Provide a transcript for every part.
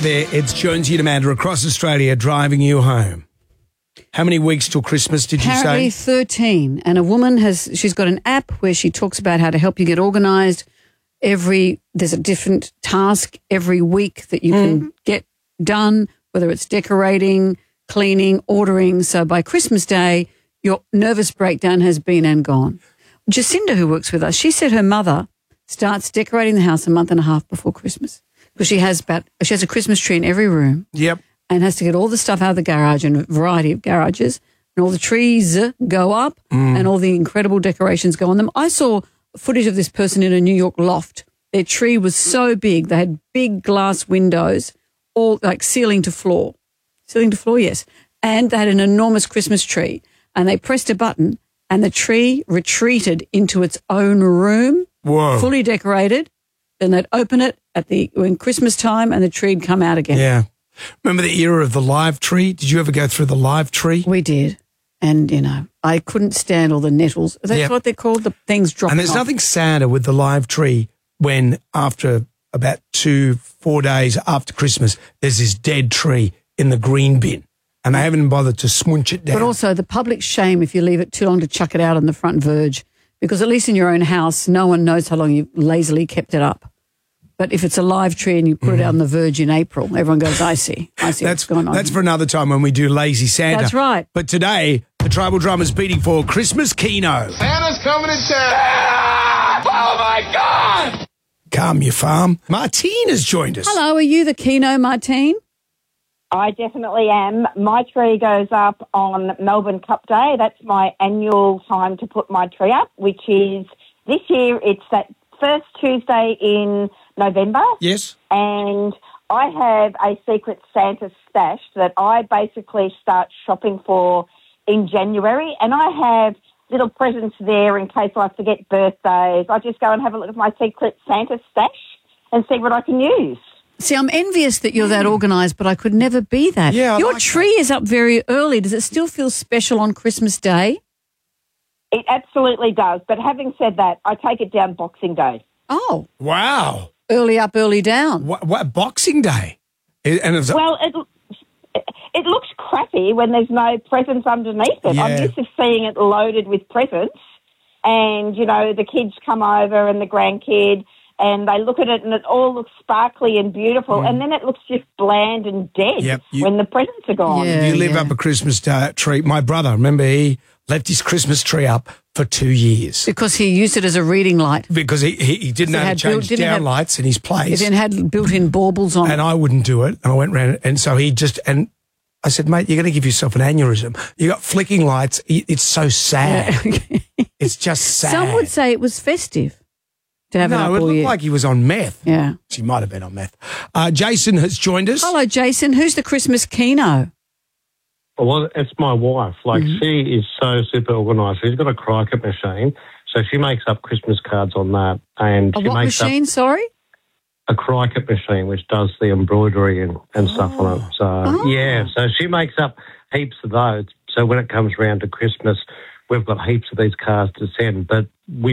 there, it's Jonesy and Amanda across Australia driving you home. How many weeks till Christmas did you Apparently say? 13. And a woman she's got an app where she talks about how to help you get organised. There's a different task every week that you can get done, whether it's decorating, cleaning, ordering. So by Christmas Day, your nervous breakdown has been and gone. Jacinda, who works with us, she said her mother starts decorating the house a month and a half before Christmas because she has a Christmas tree in every room. Yep. And has to get all the stuff out of the garage and a variety of garages, and all the trees go up and all the incredible decorations go on them. I saw footage of this person in a New York loft. Their tree was so big. They had big glass windows, all like ceiling to floor. Ceiling to floor, yes. And they had an enormous Christmas tree. And they pressed a button and the tree retreated into its own room, fully decorated. Then they'd open it when Christmas time and the tree'd come out again. Yeah. Remember the era of the live tree? Did you ever go through the live tree? We did. And, I couldn't stand all the nettles. That's what they're called, the things dropping And there's off. nothing sadder with the live tree when after about 4 days after Christmas, there's this dead tree in the green bin and they haven't bothered to smunch it down. But also the public shame if you leave it too long to chuck it out on the front verge, because at least in your own house, no one knows how long you've lazily kept it up. But if it's a live tree and you put it out on the verge in April, everyone goes, I see what's going on. That's for another time when we do Lazy Santa. That's right. But today, the Tribal Drummer's beating for Christmas Keno. Santa's coming to town! Oh, my God! Calm your farm. Martine has joined us. Hello, are you the Keno, Martine? I definitely am. My tree goes up on Melbourne Cup Day. That's my annual time to put my tree up, which is this year it's that first Tuesday in November. Yes. And I have a secret Santa stash that I basically start shopping for in January, and I have little presents there in case I forget birthdays. I just go and have a look at my secret Santa stash and see what I can use. See, I'm envious that you're that organised, but I could never be that. Yeah, your tree is up very early. Does it still feel special on Christmas Day? It absolutely does. But having said that, I take it down Boxing Day. Oh. Wow. Early up, early down. What Boxing Day? Well, it looks crappy when there's no presents underneath it. Yeah. I'm used to seeing it loaded with presents and, the kids come over and the grandkid and they look at it and it all looks sparkly and beautiful and then it looks just bland and dead when the presents are gone. Yeah, you live up a Christmas tree. My brother, remember, he left his Christmas tree up for 2 years. Because he used it as a reading light. Because he didn't know how to change down lights in his place. It then had built-in baubles on it. And I wouldn't do it. And I went round and so and I said, mate, you're going to give yourself an aneurysm. You got flicking lights. It's so sad. Yeah. It's just sad. Some would say it was festive to have it up No, it all looked year. like he was on meth. Yeah. She might have been on meth. Jason has joined us. Hello, Jason. Who's the Christmas Keno? Well, it's my wife. She is so super organised. She's got a Cricut machine, so she makes up Christmas cards on that. And A she what makes machine, sorry? a Cricut machine, which does the embroidery and stuff on it. So, so she makes up heaps of those. So when it comes around to Christmas, we've got heaps of these cards to send. But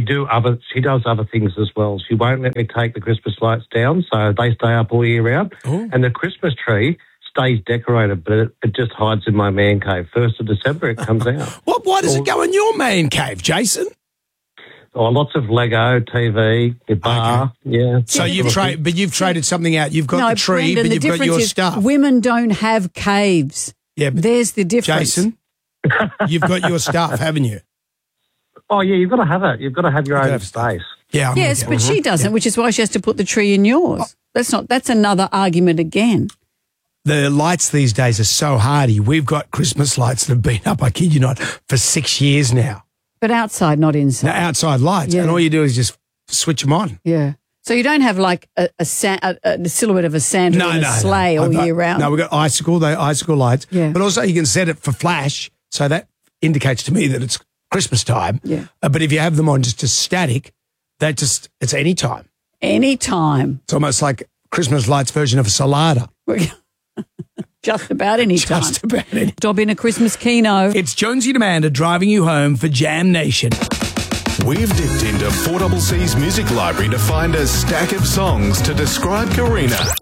she does other things as well. She won't let me take the Christmas lights down, so they stay up all year round. Ooh. And the Christmas tree stays decorated, but it just hides in my man cave. 1st of December, it comes out. Why does it go in your man cave, Jason? Oh, lots of Lego, TV, the bar, yeah. So you've traded something out. You've got the tree, Brendan, but you've got your stuff. Women don't have caves. Yeah, but there's the difference. Jason, you've got your stuff, haven't you? Oh, yeah, you've got to have it. You've got to have your own space. Yeah. Yes, but she doesn't, which is why she has to put the tree in yours. That's another argument again. The lights these days are so hardy. We've got Christmas lights that have been up, I kid you not, for 6 years now. But outside, not inside. They're outside lights, and all you do is just switch them on. Yeah. So you don't have like a silhouette of a Santa in a sleigh all year round? No, we've got icicle lights. Yeah. But also you can set it for flash, so that indicates to me that it's Christmas time. Yeah. But if you have them on just as static, it's any time. Any time. It's almost like Christmas lights version of a Solada. Just about any time. Just about any. Dob in a Christmas Keno. It's Jonesy and Amanda driving you home for Jam Nation. We've dipped into 4CC's music library to find a stack of songs to describe Karina.